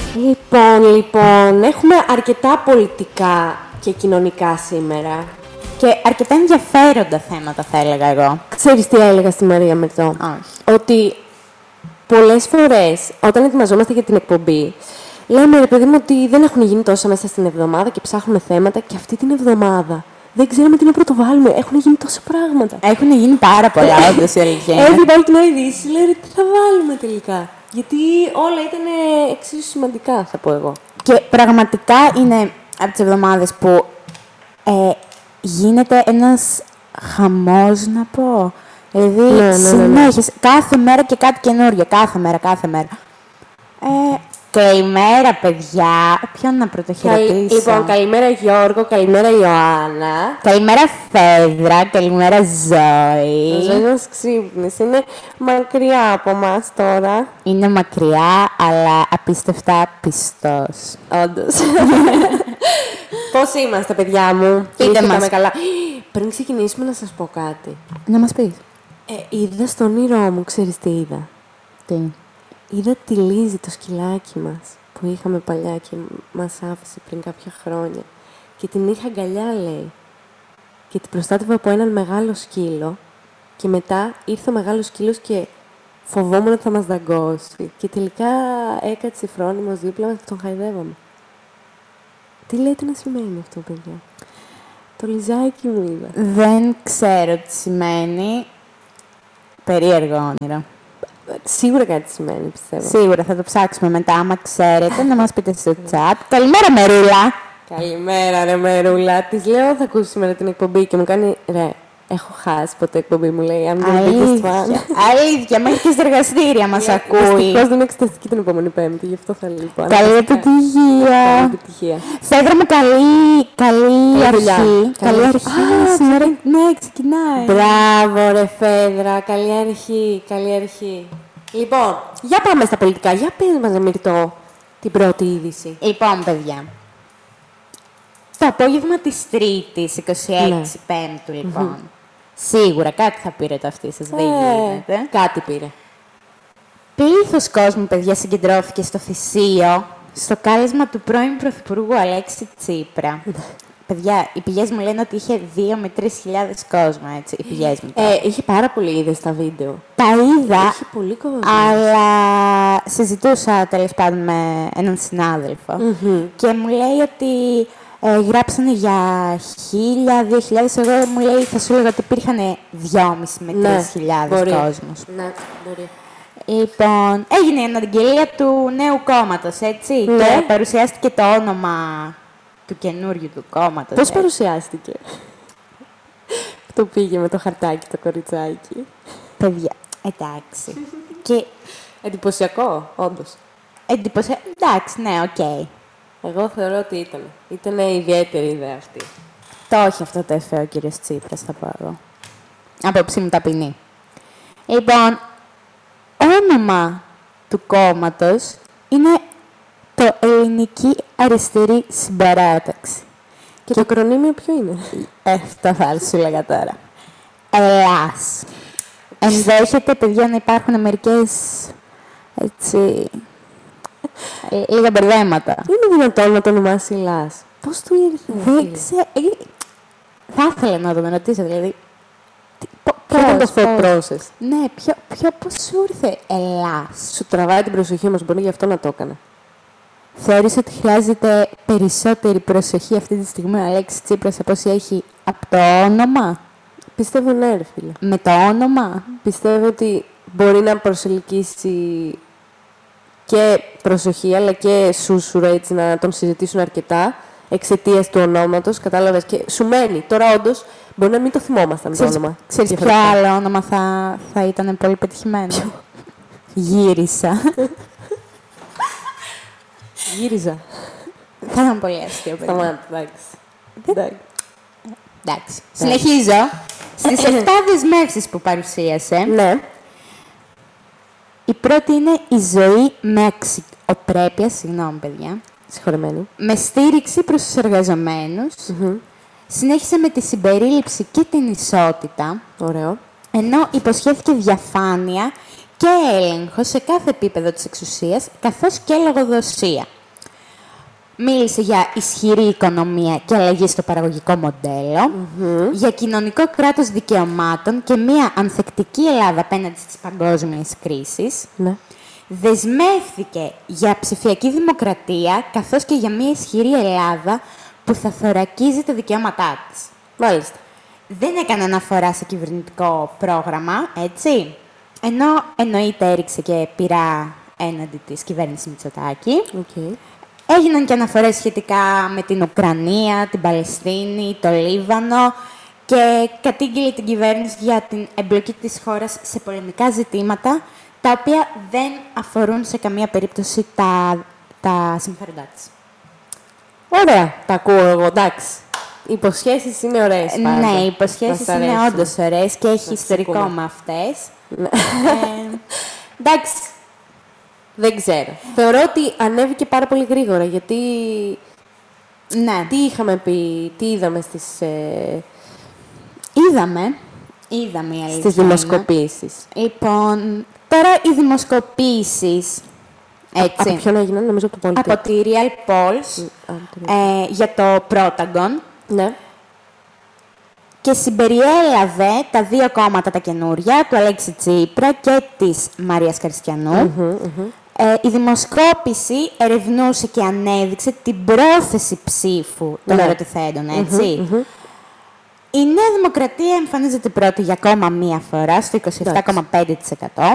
Λοιπόν, έχουμε αρκετά πολιτικά και κοινωνικά σήμερα. Και αρκετά ενδιαφέροντα θέματα, θα έλεγα εγώ. Ξέρεις τι έλεγα στη Μαρία Μερτώ? Όχι. Ότι πολλές φορές, όταν ετοιμαζόμαστε για την εκπομπή, λέμε, ρε παιδί μου, ότι δεν έχουν γίνει τόσα μέσα στην εβδομάδα και ψάχνουμε θέματα, και αυτή την εβδομάδα δεν ξέραμε τι να πρωτοβάλουμε. Έχουν γίνει τόσα πράγματα. Έχουν γίνει πάρα πολλά, όντως, η αλήθεια είναι. Έβλεπα όλη την ώρα ειδήσεις, λέω, ρε, τι θα βάλουμε τελικά. Γιατί όλα ήταν εξίσου σημαντικά, θα πω εγώ. Και πραγματικά είναι από τις εβδομάδες που γίνεται ένας χαμός, να πω. Δηλαδή, συνέχεια, κάθε μέρα και κάτι καινούριο. Κάθε μέρα. Καλημέρα, παιδιά. Ποιον να πρωτοχαιρετήσω? Λοιπόν, καλημέρα Γιώργο, καλημέρα Ιωάννα. Καλημέρα Φέδρα, καλημέρα Ζώη. Ο Ζώης μας ξύπνησε, είναι μακριά από εμάς τώρα. Είναι μακριά, αλλά απίστευτα πιστός. Όντως. Πώς είμαστε, παιδιά μου? Πείτε μας. Καλά. Πριν ξεκινήσουμε να σας πω κάτι. Να μας πεις. Είδα στον όνειρό μου, ξέρεις τι είδα? Τι? Είδα τη Λίζη, το σκυλάκι μας, που είχαμε παλιά και μας άφησε πριν κάποια χρόνια. Και την είχα αγκαλιά, λέει. Και την προστάτευα από έναν μεγάλο σκύλο. Και μετά ήρθε ο μεγάλος σκύλος και φοβόμουν ότι θα μας δαγκώσει. Και τελικά έκατσε φρόνιμος δίπλα μας και τον χαϊδεύαμε. Τι λέτε να σημαίνει αυτό, παιδιά? Το Λιζάκι μου είδα. Δεν ξέρω τι σημαίνει. Περίεργο όνειρο. Σίγουρα κάτι σημαίνει, πιστεύω. Σίγουρα θα το ψάξουμε μετά, άμα ξέρετε, να μας πείτε στο chat. Καλημέρα, Μερούλα! Καλημέρα, ρε Μερούλα. Της λέω, θα ακούσει σήμερα την εκπομπή και μου κάνει, ρε, έχω χάσει ποτέ εκπομπή, μου λέει. Αν δεν πήγες φαν. Αλήθεια, μέχρι και στα εργαστήρια μας ακούει. Δυστυχώς δεν είναι εξεταστική την επόμενη Πέμπτη, γι' αυτό θα λείπω. Καλή επιτυχία. Φέδρα μου, καλή αρχή. Καλή αρχή. Σήμερα, ναι, ξεκινάει. Μπράβο, ρε Φέδρα. Καλή αρχή. Λοιπόν, για πάμε στα πολιτικά. Για πες μας, Μυρτώ, την πρώτη είδηση. Λοιπόν, παιδιά. Το απόγευμα της Τρίτης, 26 Πέμπτου, λοιπόν. Σίγουρα κάτι θα πήρετε αυτή σας, δεν γίνεται. Κάτι πήρε. Πλήθος κόσμου, παιδιά, συγκεντρώθηκε στο Θησίο, στο κάλεσμα του πρώην Πρωθυπουργού Αλέξη Τσίπρα. Παιδιά, οι πηγές μου λένε ότι είχε 2 με 3 χιλιάδες κόσμο, έτσι, οι πηγές μου. Είχε πάρα πολύ είδες τα βίντεο. Τα είδα, Είχε πολύ κόσμο. αλλά συζητούσα τέλος πάντων με έναν συνάδελφο και μου λέει ότι γράψανε για 1.000-2.000, εγώ μου λέει, θα σου έλεγα ότι υπήρχαν 2.500 με 3.000 κόσμος. Ναι, μπορεί. Λοιπόν, έγινε η αναγγελία του νέου κόμματος, έτσι, και παρουσιάστηκε το όνομα του καινούριου του κόμματος. Πώς παρουσιάστηκε? Το πήγε με το χαρτάκι το κοριτσάκι. Παιδιά, εντάξει. Και εντυπωσιακό, όντως. Εντάξει, ναι, οκ. Εγώ θεωρώ ότι ήταν ιδιαίτερη ιδέα αυτή. Το όχι αυτό το εφέ ο κύριος Τσίπρας, θα πω εγώ. Απόψη μου ταπεινή. Λοιπόν, όνομα του κόμματος είναι το Ελληνική Αριστερή Συμπαράταξη. Και το ακρονίμιο ποιο είναι? Αυτό θα σου λέγα τώρα. Ελλάς. Ενδέχεται, παιδιά, να υπάρχουν μερικές, έτσι, λίγα μπερδέματα. Είναι δυνατόν να το ονομάσει Ελλάς? Πώς του ήρθε? Δεν ξέρω. Θα ήθελα να το ρωτήσω, δηλαδή. Ποιο ήταν το thought process? Ναι, πώς σου ήρθε Ελλάς? Σου τραβάει την προσοχή όμως, μπορεί γι' αυτό να το έκανα. Θεωρείς ότι χρειάζεται περισσότερη προσοχή αυτή τη στιγμή ο Αλέξης Τσίπρας από όσοι έχει από το όνομα? Πιστεύω ναι, ρε φίλε. Με το όνομα? Πιστεύω ότι μπορεί να προσελκύσει και προσοχή, αλλά και σούσουρο, έτσι, να τον συζητήσουν αρκετά εξαιτίας του ονόματος, κατάλαβες, και σου μένει. Τώρα, όντως, μπορεί να μην το θυμόμασταν το όνομα. Ξέρεις ποιο άλλο όνομα θα ήταν πολύ πετυχημένο? Γύρισα. Γύριζα. Θα ήταν πολύ αστείο, παιδιά. Σταμάτα, εντάξει. Συνεχίζω. Στις 7 δεσμεύσεις που παρουσίασε, ναι. Η πρώτη είναι η ζωή με αξιοπρέπεια, συγγνώμη παιδιά, συγχωρεμένη, με στήριξη προς τους εργαζομένους, συνέχισε με τη συμπερίληψη και την ισότητα, ωραίο, ενώ υποσχέθηκε διαφάνεια και έλεγχο σε κάθε επίπεδο της εξουσίας, καθώς και λογοδοσία. Μίλησε για ισχυρή οικονομία και αλλαγή στο παραγωγικό μοντέλο, για κοινωνικό κράτος δικαιωμάτων και μια ανθεκτική Ελλάδα απέναντι στις παγκόσμιες κρίσεις. Ναι. Δεσμεύθηκε για ψηφιακή δημοκρατία, καθώς και για μια ισχυρή Ελλάδα που θα θωρακίζει τα δικαιώματά της. Μάλιστα. Δεν έκανε αναφορά σε κυβερνητικό πρόγραμμα, έτσι. Ενώ εννοείται έριξε και πειρά έναντι της κυβέρνησης Μητσοτάκη. Okay. Έγιναν και αναφορές σχετικά με την Ουκρανία, την Παλαιστίνη, το Λίβανο και κατήγγειλε την κυβέρνηση για την εμπλοκή της χώρας σε πολεμικά ζητήματα, τα οποία δεν αφορούν σε καμία περίπτωση τα συμφέροντά της. Ωραία, τα ακούω εγώ, εντάξει. Οι υποσχέσεις είναι ωραίες πάντα. Ναι, οι υποσχέσεις είναι όντως ωραίες και έχει ιστορικό με αυτές. Ναι. Εντάξει, δεν ξέρω. Θεωρώ ότι ανέβηκε πάρα πολύ γρήγορα, γιατί... Ναι. Τι είχαμε πει, τι είδαμε στις... Είδαμε η αλήθεια στις δημοσκοπήσεις. Λοιπόν, τώρα οι δημοσκοπήσεις, έτσι. Από ποιον έγιναν, νομίζω από το Πολιτικό. Από τη Real Polls, για το Protagon. Ναι. Και συμπεριέλαβε τα δύο κόμματα τα καινούρια, του Αλέξη Τσίπρα και της Μαρίας Χριστιανού. Η δημοσκόπηση ερευνούσε και ανέδειξε την πρόθεση ψήφου των ερωτηθέντων, έτσι. Η Νέα Δημοκρατία εμφανίζεται πρώτη για ακόμα μία φορά, στο 27,5%.